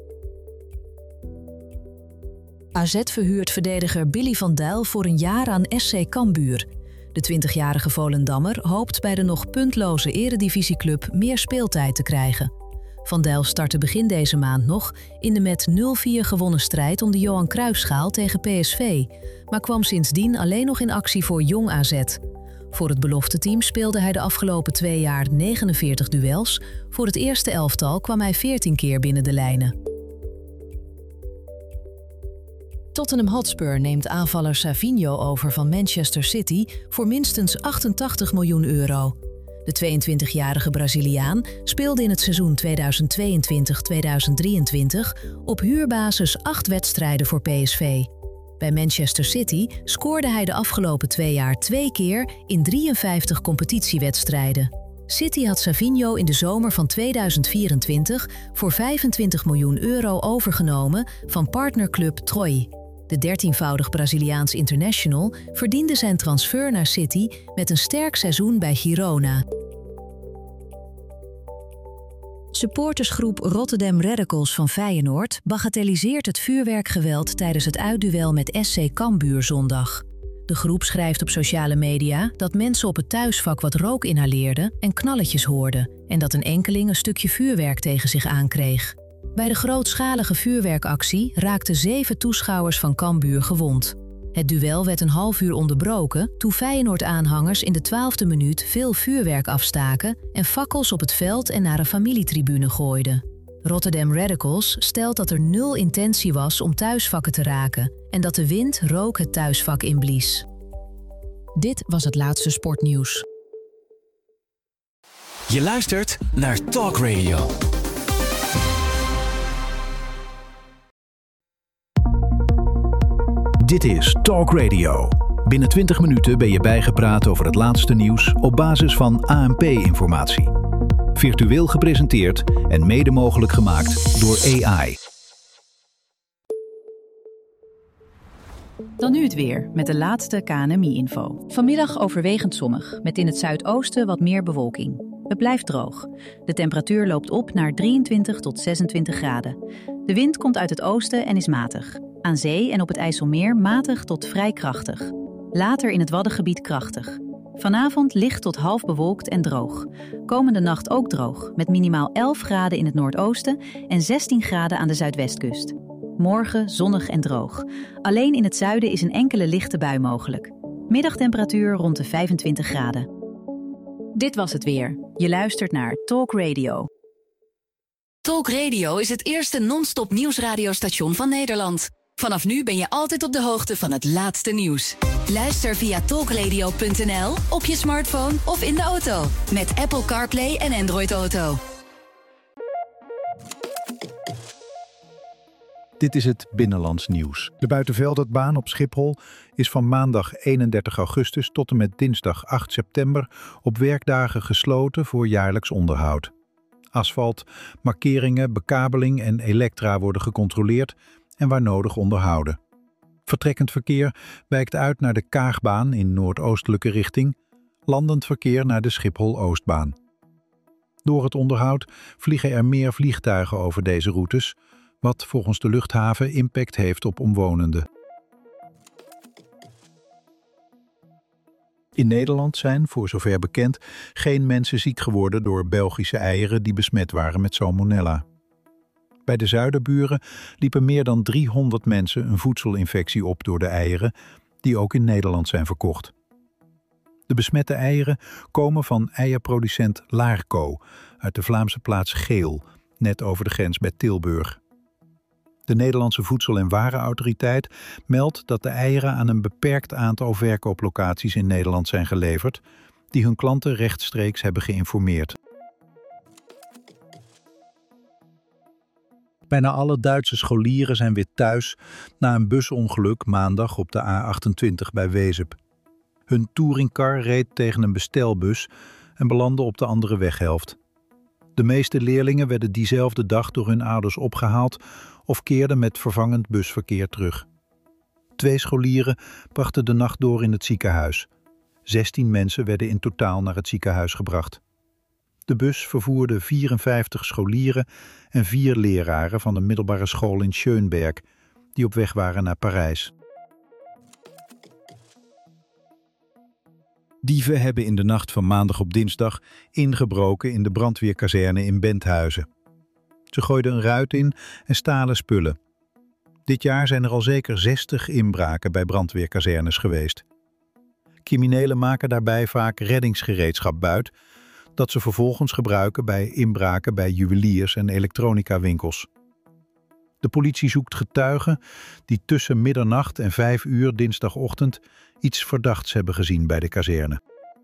AZ verhuurt verdediger Billy van Duyl voor een jaar aan SC Cambuur. De 20-jarige Volendammer hoopt bij de nog puntloze eredivisieclub meer speeltijd te krijgen. Van Duyl startte begin deze maand nog in de met 0-4 gewonnen strijd om de Johan Cruijffschaal tegen PSV, maar kwam sindsdien alleen nog in actie voor Jong AZ. Voor het belofteteam speelde hij de afgelopen 2 jaar 49 duels. Voor het eerste elftal kwam hij 14 keer binnen de lijnen. Tottenham Hotspur neemt aanvaller Savinho over van Manchester City voor minstens 88 miljoen euro. De 22-jarige Braziliaan speelde in het seizoen 2022-2023 op huurbasis 8 wedstrijden voor PSV. Bij Manchester City scoorde hij de afgelopen 2 jaar 2 keer in 53 competitiewedstrijden. City had Savinho in de zomer van 2024 voor 25 miljoen euro overgenomen van partnerclub Troy. De 13-voudig Braziliaans international verdiende zijn transfer naar City met een sterk seizoen bij Girona. Supportersgroep Rotterdam Radicals van Feyenoord bagatelliseert het vuurwerkgeweld tijdens het uitduel met SC Cambuur zondag. De groep schrijft op sociale media dat mensen op het thuisvak wat rook inhaleerden en knalletjes hoorden en dat een enkeling een stukje vuurwerk tegen zich aankreeg. Bij de grootschalige vuurwerkactie raakten 7 toeschouwers van Cambuur gewond. Het duel werd een half uur onderbroken toen Feyenoord-aanhangers in de 12e minuut veel vuurwerk afstaken en fakkels op het veld en naar een familietribune gooiden. Rotterdam Radicals stelt dat er 0 intentie was om thuisvakken te raken en dat de wind rook het thuisvak inblies. Dit was het laatste sportnieuws. Je luistert naar Talk Radio. Dit is Talk Radio. Binnen 20 minuten ben je bijgepraat over het laatste nieuws op basis van ANP-informatie. Virtueel gepresenteerd en mede mogelijk gemaakt door AI. Dan nu het weer, met de laatste KNMI-info. Vanmiddag overwegend zonnig, met in het zuidoosten wat meer bewolking. Het blijft droog. De temperatuur loopt op naar 23 tot 26 graden. De wind komt uit het oosten en is matig. Aan zee en op het IJsselmeer matig tot vrij krachtig. Later in het Waddengebied krachtig. Vanavond licht tot half bewolkt en droog. Komende nacht ook droog, met minimaal 11 graden in het noordoosten en 16 graden aan de zuidwestkust. Morgen zonnig en droog. Alleen in het zuiden is een enkele lichte bui mogelijk. Middagtemperatuur rond de 25 graden. Dit was het weer. Je luistert naar Talk Radio. Talk Radio is het eerste non-stop nieuwsradiostation van Nederland. Vanaf nu ben je altijd op de hoogte van het laatste nieuws. Luister via talkradio.nl, op je smartphone of in de auto. Met Apple CarPlay en Android Auto. Dit is het Binnenlands nieuws. De buitenveldbaan op Schiphol is van maandag 31 augustus tot en met dinsdag 8 september op werkdagen gesloten voor jaarlijks onderhoud. Asfalt, markeringen, bekabeling en elektra worden gecontroleerd en waar nodig onderhouden. Vertrekkend verkeer wijkt uit naar de Kaagbaan in noordoostelijke richting, landend verkeer naar de Schiphol-Oostbaan. Door het onderhoud vliegen er meer vliegtuigen over deze routes, wat volgens de luchthaven impact heeft op omwonenden. In Nederland zijn, voor zover bekend, geen mensen ziek geworden door Belgische eieren die besmet waren met salmonella. Bij de zuiderburen liepen meer dan 300 mensen een voedselinfectie op door de eieren, die ook in Nederland zijn verkocht. De besmette eieren komen van eierproducent Laarco uit de Vlaamse plaats Geel, net over de grens bij Tilburg. De Nederlandse Voedsel- en Warenautoriteit meldt dat de eieren aan een beperkt aantal verkooplocaties in Nederland zijn geleverd, die hun klanten rechtstreeks hebben geïnformeerd. Bijna alle Duitse scholieren zijn weer thuis na een busongeluk maandag op de A28 bij Wezep. Hun touringcar reed tegen een bestelbus en belandde op de andere weghelft. De meeste leerlingen werden diezelfde dag door hun ouders opgehaald of keerden met vervangend busverkeer terug. 2 scholieren brachten de nacht door in het ziekenhuis. 16 mensen werden in totaal naar het ziekenhuis gebracht. De bus vervoerde 54 scholieren en 4 leraren van de middelbare school in Schönberg, die op weg waren naar Parijs. Dieven hebben in de nacht van maandag op dinsdag ingebroken in de brandweerkazerne in Benthuizen. Ze gooiden een ruit in en stalen spullen. Dit jaar zijn er al zeker 60 inbraken bij brandweerkazernes geweest. Criminelen maken daarbij vaak reddingsgereedschap buit, dat ze vervolgens gebruiken bij inbraken bij juweliers en elektronicawinkels. De politie zoekt getuigen die tussen middernacht en 5 uur dinsdagochtend iets verdachts hebben gezien bij de kazerne.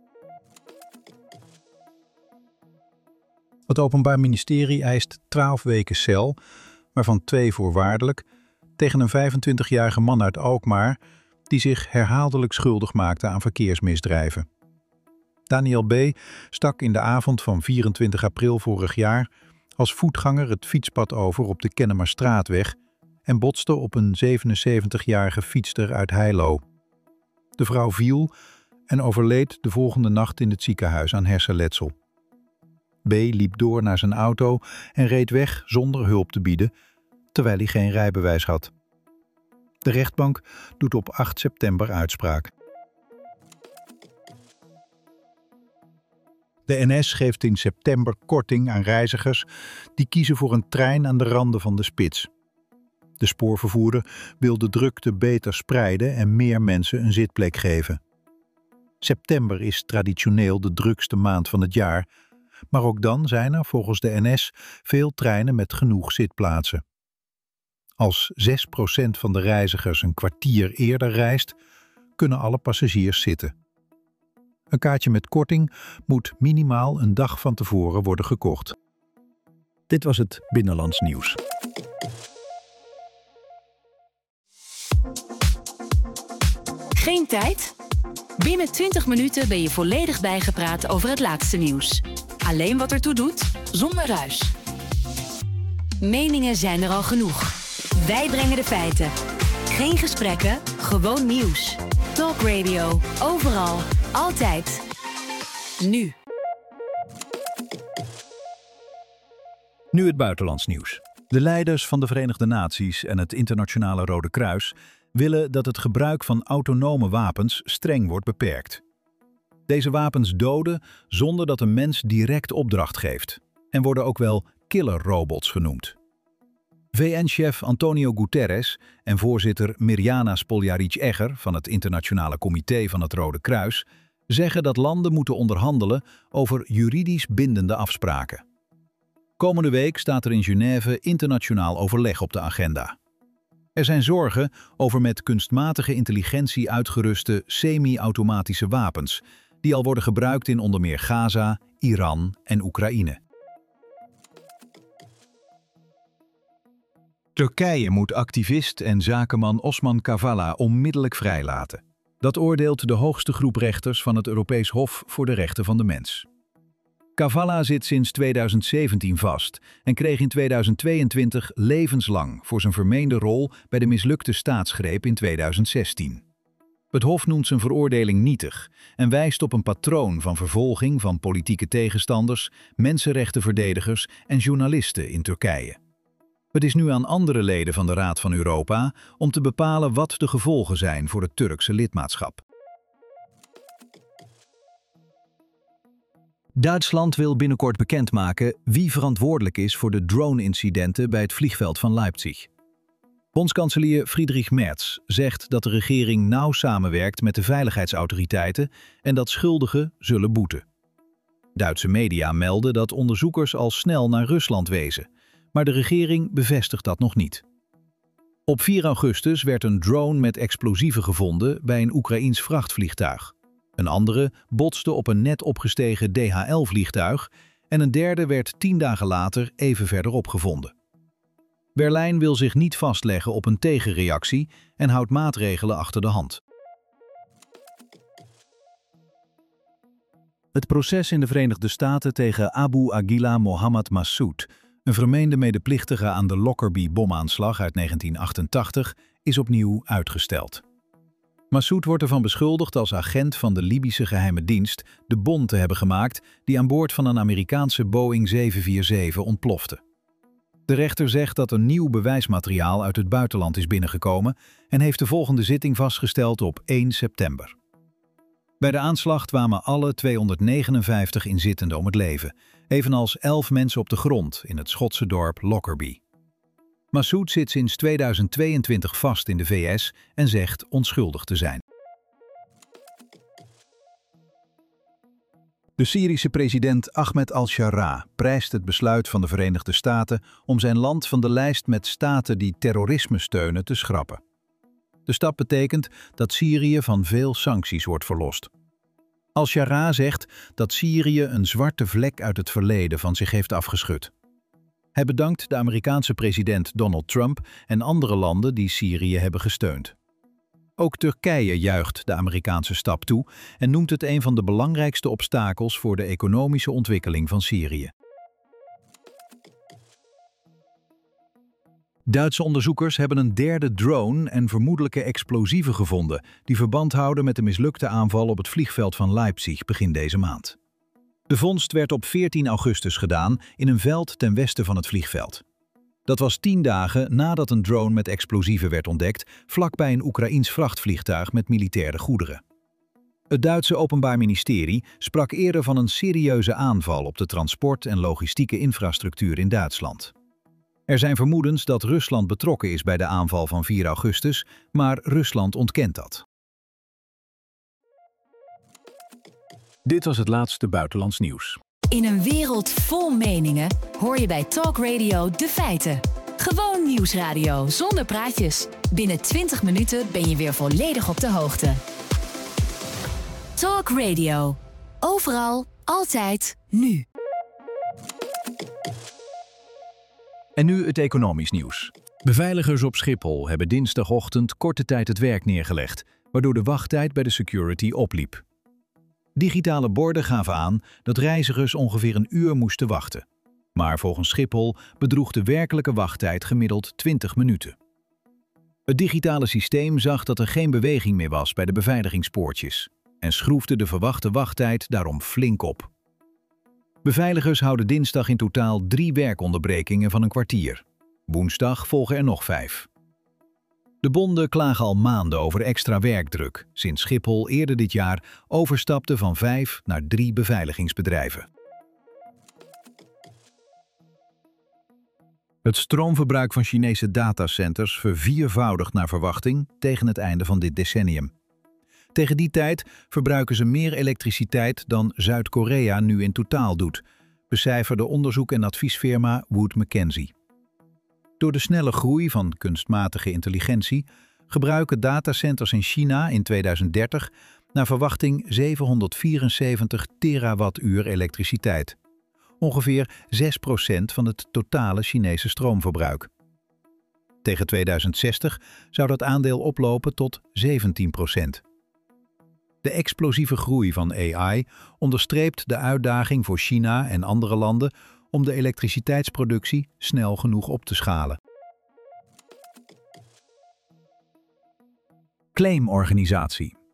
Het Openbaar Ministerie eist 12 weken cel, waarvan 2 voorwaardelijk, tegen een 25-jarige man uit Alkmaar die zich herhaaldelijk schuldig maakte aan verkeersmisdrijven. Daniel B. stak in de avond van 24 april vorig jaar als voetganger het fietspad over op de Kennemerstraatweg en botste op een 77-jarige fietster uit Heilo. De vrouw viel en overleed de volgende nacht in het ziekenhuis aan hersenletsel. B. liep door naar zijn auto en reed weg zonder hulp te bieden, terwijl hij geen rijbewijs had. De rechtbank doet op 8 september uitspraak. De NS geeft in september korting aan reizigers die kiezen voor een trein aan de randen van de spits. De spoorvervoerder wil de drukte beter spreiden en meer mensen een zitplek geven. September is traditioneel de drukste maand van het jaar, maar ook dan zijn er volgens de NS veel treinen met genoeg zitplaatsen. Als 6% van de reizigers een kwartier eerder reist, kunnen alle passagiers zitten. Een kaartje met korting moet minimaal een dag van tevoren worden gekocht. Dit was het Binnenlands Nieuws. Geen tijd? Binnen 20 minuten ben je volledig bijgepraat over het laatste nieuws. Alleen wat ertoe doet, zonder ruis. Meningen zijn er al genoeg. Wij brengen de feiten. Geen gesprekken, gewoon nieuws. Talk Radio, overal, altijd. Nu. Nu het buitenlands nieuws. De leiders van de Verenigde Naties en het Internationale Rode Kruis willen dat het gebruik van autonome wapens streng wordt beperkt. Deze wapens doden zonder dat een mens direct opdracht geeft en worden ook wel killerrobots genoemd. VN-chef Antonio Guterres en voorzitter Mirjana Spoljaric-Egger van het Internationale Comité van het Rode Kruis zeggen dat landen moeten onderhandelen over juridisch bindende afspraken. Komende week staat er in Genève internationaal overleg op de agenda. Er zijn zorgen over met kunstmatige intelligentie uitgeruste semi-automatische wapens, die al worden gebruikt in onder meer Gaza, Iran en Oekraïne. Turkije moet activist en zakenman Osman Kavala onmiddellijk vrijlaten. Dat oordeelt de hoogste groep rechters van het Europees Hof voor de Rechten van de Mens. Kavala zit sinds 2017 vast en kreeg in 2022 levenslang voor zijn vermeende rol bij de mislukte staatsgreep in 2016. Het Hof noemt zijn veroordeling nietig en wijst op een patroon van vervolging van politieke tegenstanders, mensenrechtenverdedigers en journalisten in Turkije. Het is nu aan andere leden van de Raad van Europa om te bepalen wat de gevolgen zijn voor het Turkse lidmaatschap. Duitsland wil binnenkort bekendmaken wie verantwoordelijk is voor de drone-incidenten bij het vliegveld van Leipzig. Bondskanselier Friedrich Merz zegt dat de regering nauw samenwerkt met de veiligheidsautoriteiten en dat schuldigen zullen boeten. Duitse media melden dat onderzoekers al snel naar Rusland wezen, maar de regering bevestigt dat nog niet. Op 4 augustus werd een drone met explosieven gevonden bij een Oekraïens vrachtvliegtuig. Een andere botste op een net opgestegen DHL-vliegtuig en een derde werd 10 dagen later even verderop gevonden. Berlijn wil zich niet vastleggen op een tegenreactie en houdt maatregelen achter de hand. Het proces in de Verenigde Staten tegen Abu Aguila Mohammed Massoud, een vermeende medeplichtige aan de Lockerbie-bomaanslag uit 1988, is opnieuw uitgesteld. Massoud wordt ervan beschuldigd als agent van de Libische geheime dienst de bom te hebben gemaakt die aan boord van een Amerikaanse Boeing 747 ontplofte. De rechter zegt dat er nieuw bewijsmateriaal uit het buitenland is binnengekomen en heeft de volgende zitting vastgesteld op 1 september. Bij de aanslag kwamen alle 259 inzittenden om het leven, evenals 11 mensen op de grond in het Schotse dorp Lockerbie. Massoud zit sinds 2022 vast in de VS en zegt onschuldig te zijn. De Syrische president Ahmed al-Sharaa prijst het besluit van de Verenigde Staten om zijn land van de lijst met staten die terrorisme steunen te schrappen. De stap betekent dat Syrië van veel sancties wordt verlost. Al-Sharaa zegt dat Syrië een zwarte vlek uit het verleden van zich heeft afgeschud. Hij bedankt de Amerikaanse president Donald Trump en andere landen die Syrië hebben gesteund. Ook Turkije juicht de Amerikaanse stap toe en noemt het een van de belangrijkste obstakels voor de economische ontwikkeling van Syrië. Duitse onderzoekers hebben een derde drone en vermoedelijke explosieven gevonden die verband houden met de mislukte aanval op het vliegveld van Leipzig begin deze maand. De vondst werd op 14 augustus gedaan in een veld ten westen van het vliegveld. Dat was 10 dagen nadat een drone met explosieven werd ontdekt vlakbij een Oekraïens vrachtvliegtuig met militaire goederen. Het Duitse Openbaar Ministerie sprak eerder van een serieuze aanval op de transport- en logistieke infrastructuur in Duitsland. Er zijn vermoedens dat Rusland betrokken is bij de aanval van 4 augustus, maar Rusland ontkent dat. Dit was het laatste buitenlands nieuws. In een wereld vol meningen hoor je bij Talk Radio de feiten. Gewoon nieuwsradio zonder praatjes. Binnen 20 minuten ben je weer volledig op de hoogte. Talk Radio. Overal, altijd, nu. En nu het economisch nieuws. Beveiligers op Schiphol hebben dinsdagochtend korte tijd het werk neergelegd, waardoor de wachttijd bij de security opliep. Digitale borden gaven aan dat reizigers ongeveer een uur moesten wachten. Maar volgens Schiphol bedroeg de werkelijke wachttijd gemiddeld 20 minuten. Het digitale systeem zag dat er geen beweging meer was bij de beveiligingspoortjes en schroefde de verwachte wachttijd daarom flink op. Beveiligers houden dinsdag in totaal 3 werkonderbrekingen van een kwartier. Woensdag volgen er nog 5. De bonden klagen al maanden over extra werkdruk, sinds Schiphol eerder dit jaar overstapte van 5 naar 3 beveiligingsbedrijven. Het stroomverbruik van Chinese datacenters verviervoudigt naar verwachting tegen het einde van dit decennium. Tegen die tijd verbruiken ze meer elektriciteit dan Zuid-Korea nu in totaal doet, becijferde onderzoek- en adviesfirma Wood Mackenzie. Door de snelle groei van kunstmatige intelligentie gebruiken datacenters in China in 2030 naar verwachting 774 terawattuur elektriciteit. Ongeveer 6% van het totale Chinese stroomverbruik. Tegen 2060 zou dat aandeel oplopen tot 17%. De explosieve groei van AI onderstreept de uitdaging voor China en andere landen om de elektriciteitsproductie snel genoeg op te schalen. Claimorganisatie.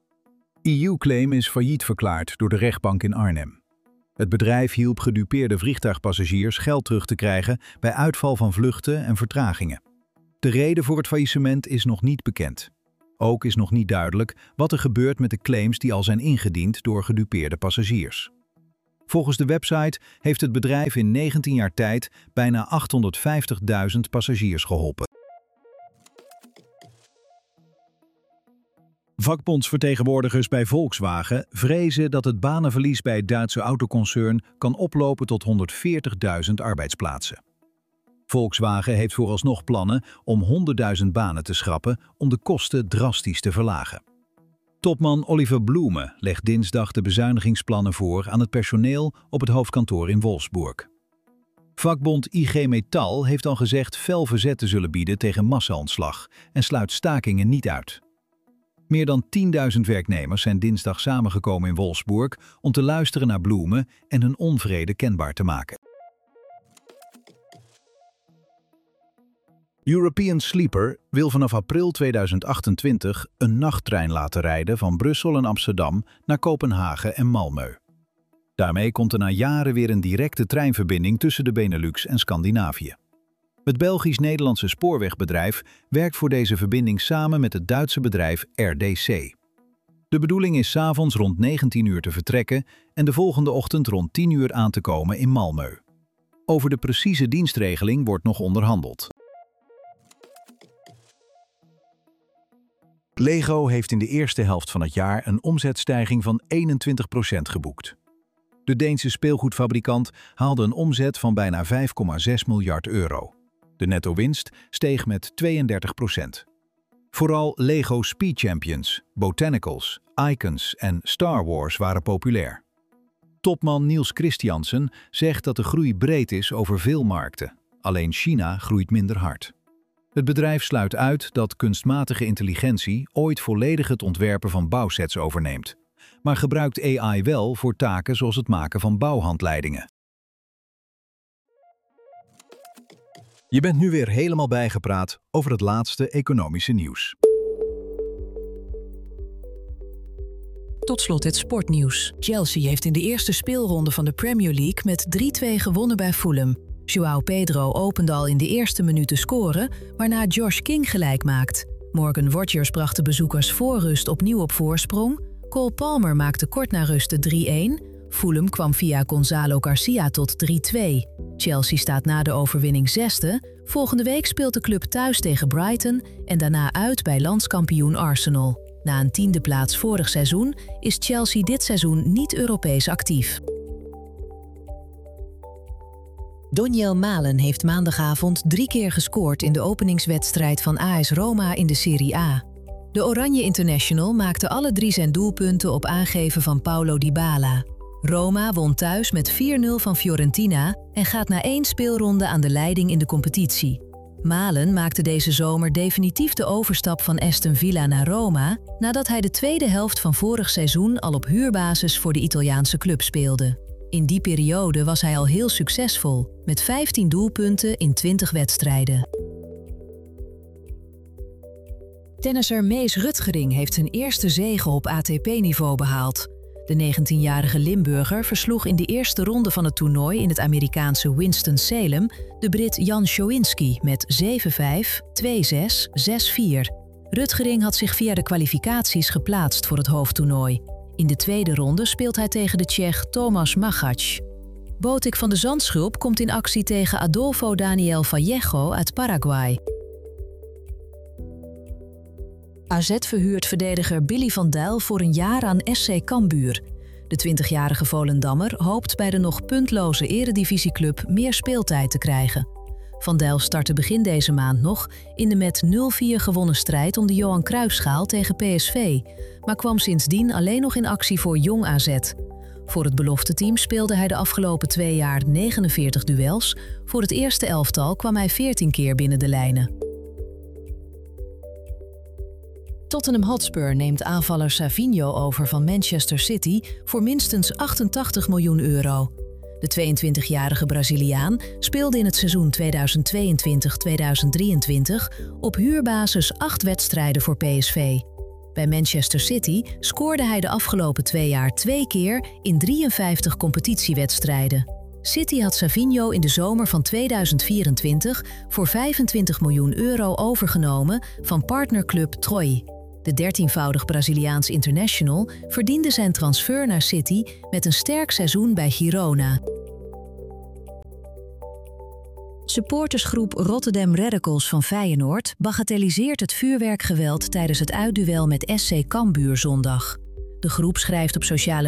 EU-claim is failliet verklaard door de rechtbank in Arnhem. Het bedrijf hielp gedupeerde vliegtuigpassagiers geld terug te krijgen bij uitval van vluchten en vertragingen. De reden voor het faillissement is nog niet bekend. Ook is nog niet duidelijk wat er gebeurt met de claims die al zijn ingediend door gedupeerde passagiers. Volgens de website heeft het bedrijf in 19 jaar tijd bijna 850.000 passagiers geholpen. Vakbondsvertegenwoordigers bij Volkswagen vrezen dat het banenverlies bij het Duitse autoconcern kan oplopen tot 140.000 arbeidsplaatsen. Volkswagen heeft vooralsnog plannen om 100.000 banen te schrappen om de kosten drastisch te verlagen. Topman Oliver Blume legt dinsdag de bezuinigingsplannen voor aan het personeel op het hoofdkantoor in Wolfsburg. Vakbond IG Metall heeft al gezegd fel verzet te zullen bieden tegen massa-ontslag en sluit stakingen niet uit. Meer dan 10.000 werknemers zijn dinsdag samengekomen in Wolfsburg om te luisteren naar Blume en hun onvrede kenbaar te maken. European Sleeper wil vanaf april 2028 een nachttrein laten rijden van Brussel en Amsterdam naar Kopenhagen en Malmö. Daarmee komt er na jaren weer een directe treinverbinding tussen de Benelux en Scandinavië. Het Belgisch-Nederlandse spoorwegbedrijf werkt voor deze verbinding samen met het Duitse bedrijf RDC. De bedoeling is 's avonds rond 19 uur te vertrekken en de volgende ochtend rond 10 uur aan te komen in Malmö. Over de precieze dienstregeling wordt nog onderhandeld. Lego heeft in de eerste helft van het jaar een omzetstijging van 21% geboekt. De Deense speelgoedfabrikant haalde een omzet van bijna 5,6 miljard euro. De netto-winst steeg met 32%. Vooral Lego Speed Champions, Botanicals, Icons en Star Wars waren populair. Topman Niels Christiansen zegt dat de groei breed is over veel markten. Alleen China groeit minder hard. Het bedrijf sluit uit dat kunstmatige intelligentie ooit volledig het ontwerpen van bouwsets overneemt, maar gebruikt AI wel voor taken zoals het maken van bouwhandleidingen. Je bent nu weer helemaal bijgepraat over het laatste economische nieuws. Tot slot het sportnieuws. Chelsea heeft in de eerste speelronde van de Premier League met 3-2 gewonnen bij Fulham. João Pedro opende al in de eerste minuut te scoren, waarna Josh King gelijk maakt. Morgan Rogers bracht de bezoekers voor rust opnieuw op voorsprong. Cole Palmer maakte kort na rust de 3-1. Fulham kwam via Gonzalo Garcia tot 3-2. Chelsea staat na de overwinning 6e. Volgende week speelt de club thuis tegen Brighton en daarna uit bij landskampioen Arsenal. Na een 10e plaats vorig seizoen is Chelsea dit seizoen niet Europees actief. Doniel Malen heeft maandagavond 3 keer gescoord in de openingswedstrijd van AS Roma in de Serie A. De Oranje International maakte alle 3 zijn doelpunten op aangeven van Paulo Dybala. Roma won thuis met 4-0 van Fiorentina en gaat na 1 speelronde aan de leiding in de competitie. Malen maakte deze zomer definitief de overstap van Aston Villa naar Roma, nadat hij de tweede helft van vorig seizoen al op huurbasis voor de Italiaanse club speelde. In die periode was hij al heel succesvol, met 15 doelpunten in 20 wedstrijden. Tennisser Mees Rutgering heeft zijn eerste zege op ATP-niveau behaald. De 19-jarige Limburger versloeg in de eerste ronde van het toernooi in het Amerikaanse Winston-Salem de Brit Jan Schowinski met 7-5, 2-6, 6-4. Rutgering had zich via de kwalificaties geplaatst voor het hoofdtoernooi. In de tweede ronde speelt hij tegen de Tsjech Tomas Machac. Botik van de Zandschulp komt in actie tegen Adolfo Daniel Vallejo uit Paraguay. AZ verhuurt verdediger Billy van Dijk voor een jaar aan SC Cambuur. De 20-jarige Volendammer hoopt bij de nog puntloze eredivisieclub meer speeltijd te krijgen. Van Dijk startte begin deze maand nog in de met 0-4 gewonnen strijd om de Johan Cruijffschaal tegen PSV, maar kwam sindsdien alleen nog in actie voor Jong AZ. Voor het belofteteam speelde hij de afgelopen 2 jaar 49 duels. Voor het eerste elftal kwam hij 14 keer binnen de lijnen. Tottenham Hotspur neemt aanvaller Savinho over van Manchester City voor minstens 88 miljoen euro. De 22-jarige Braziliaan speelde in het seizoen 2022-2023 op huurbasis 8 wedstrijden voor PSV. Bij Manchester City scoorde hij de afgelopen 2 jaar 2 keer in 53 competitiewedstrijden. City had Savinho in de zomer van 2024 voor €25 miljoen overgenomen van partnerclub Troyes. De 13-voudig Braziliaans international verdiende zijn transfer naar City met een sterk seizoen bij Girona. Supportersgroep Rotterdam Radicals van Feyenoord bagatelliseert het vuurwerkgeweld tijdens het uitduel met SC Cambuur zondag. De groep schrijft op sociale